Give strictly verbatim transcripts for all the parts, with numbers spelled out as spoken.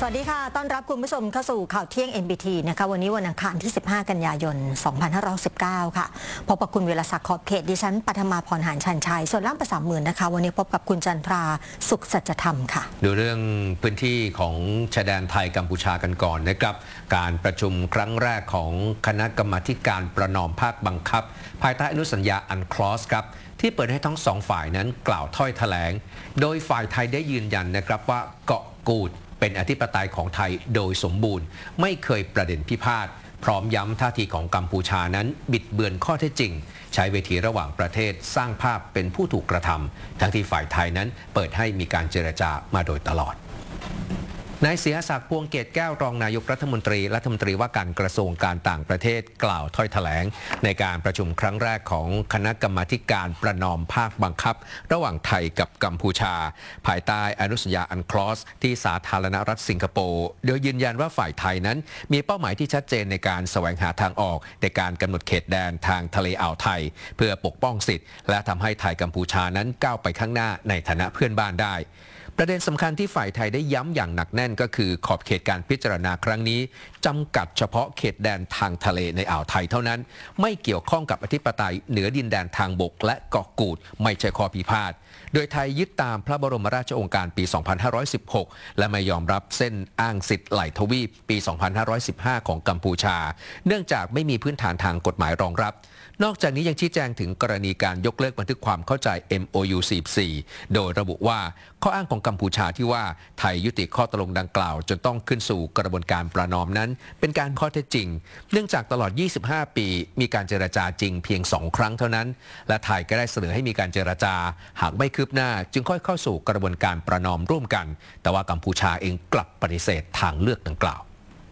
สวัสดีค่ะต้อนรับคุณผู้ชมเข้าสู่ข่าวเที่ยง เอ็น บี ที นะคะวันนี้วันอังคารที่ สิบห้า กันยายน สองพันห้าร้อยสิบเก้า ค่ะพบกับคุณเวลาศักดิ์ขอบเขตดิฉันปัทมาพรหานชันชัยส่วนล่ามภาษาหมื่นนะคะวันนี้พบกับคุณจันทราสุขสัจธรรมค่ะดูเรื่องพื้นที่ของชายแดนไทยกัมพูชากันก่อนนะครับการประชุมครั้งแรกของคณะกรรมาการประนอมภาคบังคับภายใต้อนุสัญญาอันคลอสครับที่เปิดให้ทั้งสองฝ่ายนั้นกล่าวถ้อยแถลงโดยฝ่ายไทยได้ยืนยันนะครับว่าเกาะกูดเป็นอธิปไตยของไทยโดยสมบูรณ์ไม่เคยประเด็นพิพาทพร้อมย้ำท่าทีของกัมพูชานั้นบิดเบือนข้อเท็จจริงใช้เวทีระหว่างประเทศสร้างภาพเป็นผู้ถูกกระทำทั้งที่ฝ่ายไทยนั้นเปิดให้มีการเจรจามาโดยตลอดนายเสียศักดิ์พวงเกตแก้วรองนายกรัฐมนตรีรัฐมนตรีว่าการกระทรวงการต่างประเทศกล่าวถ้อยแถลงในการประชุมครั้งแรกของคณะกรรมาการประนอมภาคบังคับระหว่างไทยกับกัมพูชาภายใต้อนุสัญญาอันคลอสที่สาธารณรัฐสิงคโปร์โดยยืนยันว่าฝ่ายไทยนั้นมีเป้าหมายที่ชัดเจนในการแสวงหาทางออกในการกำหนดเขตแดนทางทะเลอ่าวไทยเพื่อปกป้องสิทธิ์และทำให้ไทยกัมพูชานั้นก้าวไปข้างหน้าในฐานะเพื่อนบ้านได้ประเด็นสำคัญที่ฝ่ายไทยได้ย้ำอย่างหนักแน่นก็คือขอบเขตการพิจารณาครั้งนี้จำกัดเฉพาะเขตแดนทางทะเลในอ่าวไทยเท่านั้นไม่เกี่ยวข้องกับอธิปไตยเหนือดินแดนทางบกและเกาะกูดไม่ใช่ข้อพิพาทโดยไทยยึดตามพระบรมราชโองการปี สองพันห้าร้อยสิบหก และไม่ยอมรับเส้นอ้างสิทธิ์ไหลทวีปปี สองพันห้าร้อยสิบห้า ของกัมพูชาเนื่องจากไม่มีพื้นฐานทางกฎหมายรองรับนอกจากนี้ยังชี้แจงถึงกรณีการยกเลิกบันทึกความเข้าใจ เอ็ม โอ ยู สี่สิบสี่ โดยระบุว่าข้ออ้างของกัมพูชาที่ว่าไทยยุติข้อตกลงดังกล่าวจนต้องขึ้นสู่กระบวนการประนอมนั้นเป็นการข้อเท็จจริงเนื่องจากตลอด ยี่สิบห้า ปีมีการเจรจาจริงเพียงสองครั้งเท่านั้นและไทยก็ได้เสนอให้มีการเจรจาหากไม่คืบหน้าจึงค่อยเข้าสู่กระบวนการประนอมร่วมกันแต่ว่ากัมพูชาเองกลับปฏิเสธทางเลือกดังกล่าว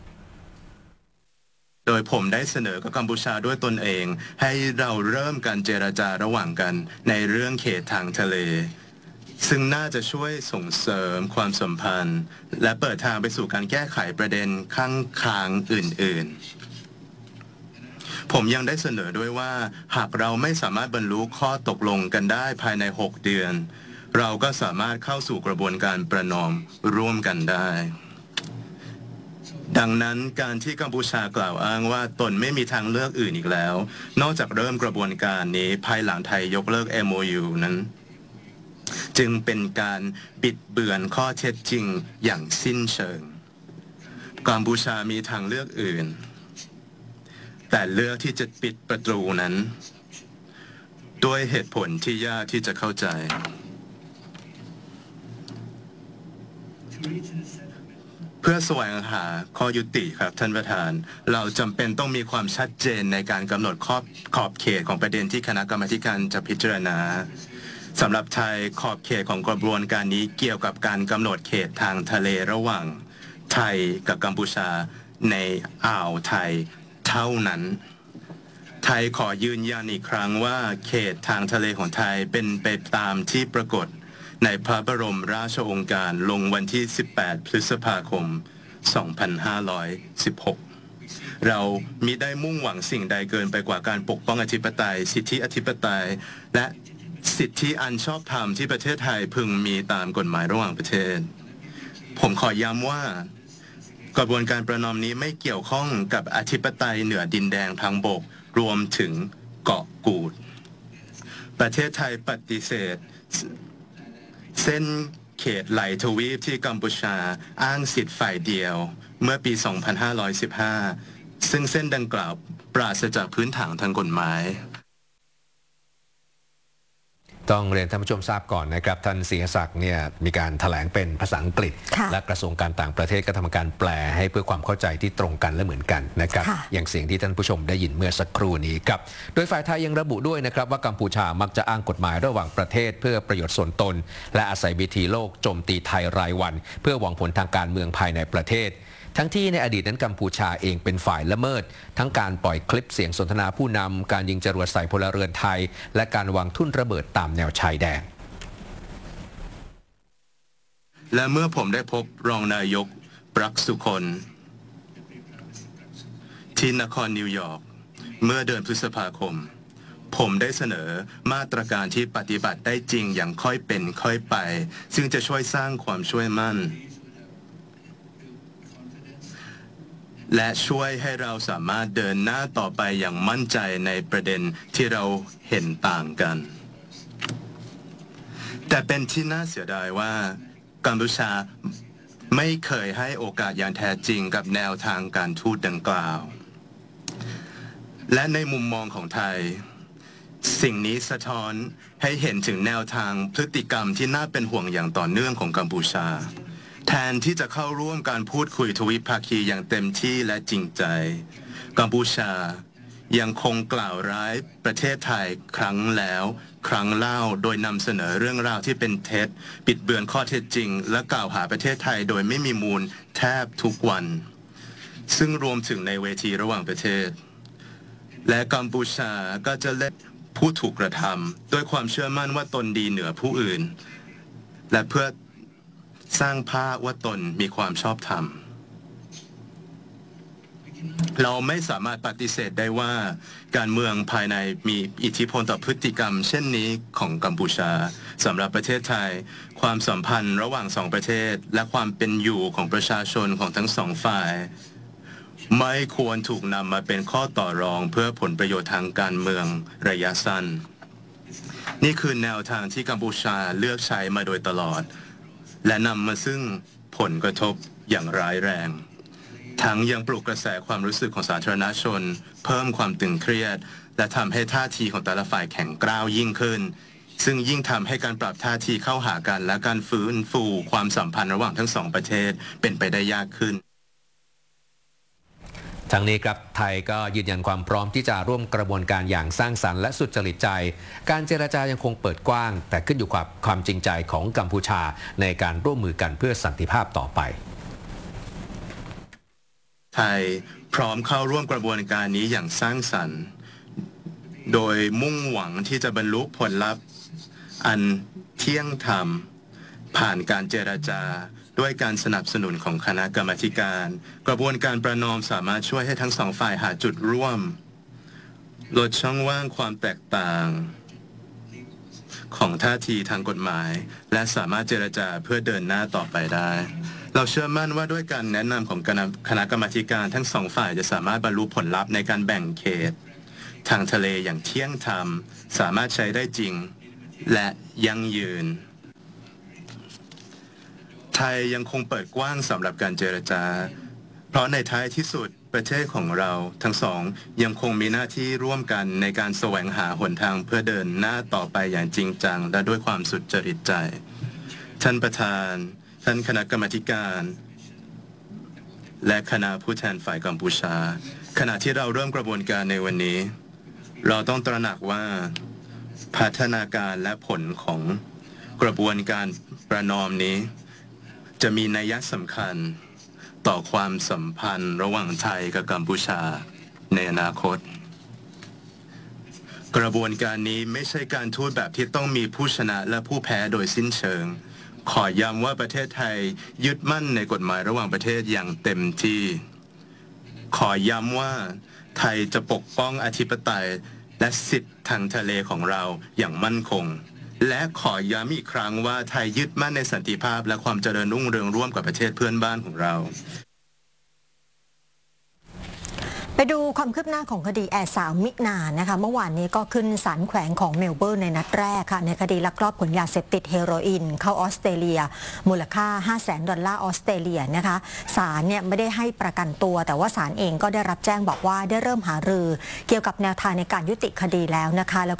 โดยผมได้เสนอกับกัมพูชาด้วยตนเองให้เราเริ่มการเจรจาระหว่างกันในเรื่องเขตทางทะเลซึ่งน่าจะช่วยส่งเสริมความสัมพันธ์และเปิดทางไปสู่การแก้ไขประเด็นข้างค้างอื่นๆผมยังได้เสนอด้วยว่าหากเราไม่สามารถบรรลุข้อตกลงกันได้ภายในหกเดือนเราก็สามารถเข้าสู่กระบวนการประนอมร่วมกันได้ดังนั้นการที่กัมพูชากล่าวอ้างว่าตนไม่มีทางเลือกอื่นอีกแล้วนอกจากเริ่มกระบวนการนี้ภายหลังไทยยกเลิก เอ็ม โอ ยู นั้นจึงเป็นการบิดเบือนข้อเท็จจริงอย่างสิ้นเชิงกัมพูชามีทางเลือกอื่นแต่เลือกที่จะปิดประตูนั้นด้วยเหตุผลที่ยากที่จะเข้าใจเพื่อแสวงหาข้อยุติครับท่านประธานเราจำเป็นต้องมีความชัดเจนในการกำหนดขอบขอบเขตของประเด็นที่คณะกรรมาการจะพิจารณาสำหรับไทยขอบเขตของกระบวนการนี้เกี่ยวกับการกำหนดเขตทางทะเลระหว่างไทยกับกัมพูชาในอ่าวไทยเท่านั้นไทยขอยืนยันอีกครั้งว่าเขตทางทะเลของไทยเป็นไปตามที่ปรากฏในพระบรมราชโองการลงวันที่ สิบแปด พฤษภาคม สองพันห้าร้อยสิบหก เรามิได้มุ่งหวังสิ่งใดเกินไปกว่าการปกป้องอธิปไตยสิทธิอธิปไตยและสิทธิอันชอบธรรมที่ประเทศไทยพึงมีตามกฎหมายระหว่างประเทศผมขอย้ำว่ากระบวนการประนอมนี้ไม่เกี่ยวข้องกับอธิปไตยเหนือดินแดนทางบกรวมถึงเกาะกูดประเทศไทยปฏิเสธเส้นเขตไหลทวีปที่กัมพูชาอ้างสิทธิ์ฝ่ายเดียวเมื่อปี สองพันห้าร้อยสิบห้า ซึ่งเส้นดังกล่าวปราศจากพื้นฐานทางกฎหมายต้องเรียนท่านผู้ชมทราบก่อนนะครับท่านเสียศักดิ์เนี่ยมีการแถลงเป็นภาษาอังกฤษและกระทรวงการต่างประเทศก็ทำการแปลให้เพื่อความเข้าใจที่ตรงกันและเหมือนกันนะครับอย่างเสียงที่ท่านผู้ชมได้ยินเมื่อสักครู่นี้ครับโดยฝ่ายไทยยังระบุด้วยนะครับว่ากัมพูชามักจะอ้างกฎหมายระหว่างประเทศเพื่อประโยชน์ส่วนตนและอาศัยวิธีโลกโจมตีไทยรายวันเพื่อหวังผลทางการเมืองภายในประเทศทั้งที่ในอดีตนั้นกัมพูชาเองเป็นฝ่ายละเมิดทั้งการปล่อยคลิปเสียงสนทนาผู้นำการยิงจรวดใส่พลเรือนไทยและการวางทุ่นระเบิดตามแนวชายแดนและเมื่อผมได้พบรองนายกปรักษ์สุคนที่นครนิวยอร์กเมื่อเดือนพฤษภาคมผมได้เสนอมาตรการที่ปฏิบัติได้จริงอย่างค่อยเป็นค่อยไปซึ่งจะช่วยสร้างความช่วยมั่นและช่วยให้เราสามารถเดินหน้าต่อไปอย่างมั่นใจในประเด็นที่เราเห็นต่างกันแต่เป็นที่น่าเสียดายว่ากัมพูชาไม่เคยให้โอกาสอย่างแท้จริงกับแนวทางการทูตดังกล่าวและในมุมมองของไทยสิ่งนี้สะท้อนให้เห็นถึงแนวทางพฤติกรรมที่น่าเป็นห่วงอย่างต่อเนื่องของกัมพูชาแทนที่จะเข้าร่วมการพูดคุยทวิภาคีอย่างเต็มที่และจริงใจกัมพูชายังคงกล่าวร้ายประเทศไทยครั้งแล้วครั้งเล่าโดยนำเสนอเรื่องราวที่เป็นเท็จบิดเบือนข้อเท็จจริงและกล่าวหาประเทศไทยโดยไม่มีมูลแทบทุกวันซึ่งรวมถึงในเวทีระหว่างประเทศและกัมพูชาก็จะเล่นผู้ถูกกระทำด้วยความเชื่อมั่นว่าตนดีเหนือผู้อื่นและเพื่อสร้างภาพว่าตนมีความชอบธรรมเราไม่สามารถปฏิเสธได้ว่าการเมืองภายในมีอิทธิพลต่อพฤติกรรมเช่นนี้ของกัมพูชาสำหรับประเทศไทยความสัมพันธ์ระหว่างสองประเทศและความเป็นอยู่ของประชาชนของทั้งสองฝ่ายไม่ควรถูกนำมาเป็นข้อต่อรองเพื่อผลประโยชน์ทางการเมืองระยะสั้นนี่คือแนวทางที่กัมพูชาเลือกใช้มาโดยตลอดและนำมาซึ่งผลกระทบอย่างร้ายแรงทั้งยังปลุกกระแสความรู้สึกของสาธารณชนเพิ่มความตึงเครียดและทำให้ท่าทีของแต่ละฝ่ายแข็งกร้าวยิ่งขึ้นซึ่งยิ่งทำให้การปรับท่าทีเข้าหากันและการฟื้นฟูความสัมพันธ์ระหว่างทั้งสองประเทศเป็นไปได้ยากขึ้นทั้งนี้ครับไทยก็ยืนยันความพร้อมที่จะร่วมกระบวนการอย่างสร้างสรรค์และสุจริตใจการเจรจายังคงเปิดกว้างแต่ขึ้นอยู่กับความจริงใจของกัมพูชาในการร่วมมือกันเพื่อสันติภาพต่อไปไทยพร้อมเข้าร่วมกระบวนการนี้อย่างสร้างสรรค์โดยมุ่งหวังที่จะบรรลุผลลัพธ์อันเที่ยงธรรมผ่านการเจรจาด้วยการสนับสนุนของคณะกรรมาการกระบวนการประนอมสามารถช่วยให้ทั้งสองฝ่ายหาจุดร่วมลดช่องว่างความแตกต่างของท่าทีทางกฎหมายและสามารถเจรจาเพื่อเดินหน้าต่อไปได้เราเชื่อมั่นว่าด้วยการแนะนำของคณะกรรมาการทั้งสองฝ่ายจะสามารถบรรลุผลลัพธ์ในการแบ่งเขตทางทะเลอย่างเที่ยงธรรมสามารถใช้ได้จริงและยั่งยืนไทยยังคงเปิดกว้างสำหรับการเจรจาเพราะในท้ายที่สุดประเทศของเราทั้งสองยังคงมีหน้าที่ร่วมกันในการแสวงหาหนทางเพื่อเดินหน้าต่อไปอย่างจริงจังและด้วยความสุจริตใจท่านประธานท่านคณะกรรมาการและคณะผู้แทนฝ่ายกัมพูชาขณะที่เราเริ่มกระบวนการในวันนี้เราต้องตระหนักว่าพัฒนาการและผลของกระบวนการประนอมนี้จะมีนัยสำคัญต่อความสัมพันธ์ระหว่างไทยกับกัมพูชาในอนาคตกระบวนการนี้ไม่ใช่การทูตแบบที่ต้องมีผู้ชนะและผู้แพ้โดยสิ้นเชิงขอย้ำว่าประเทศไทยยึดมั่นในกฎหมายระหว่างประเทศอย่างเต็มที่ขอย้ำว่าไทยจะปกป้องอธิปไตยและสิทธิทางทะเลของเราอย่างมั่นคงและขอย้ำอีกครั้งว่าไทยยึดมั่นในสันติภาพและความเจริญรุ่งเรืองร่วมกับประเทศเพื่อนบ้านของเราไปดูความคืบหน้าของคดีแอร์สาวมินานะคะเมื่อวานนี้ก็ขึ้นศาลแขวงของเมลเบิร์นในนัดแรกค่ะในคดีลักลอบขนยาเสพติดเฮโรอีนเข้าออสเตรเลียมูลค่า ห้าแสน ดอลลาร์ออสเตรเลียนะคะศาลเนี่ยไม่ได้ให้ประกันตัวแต่ว่าศาลเองก็ได้รับแจ้งบอกว่าได้เริ่มหารือเกี่ยวกับแนวทางในการยุติคดีแล้วนะคะแล้ว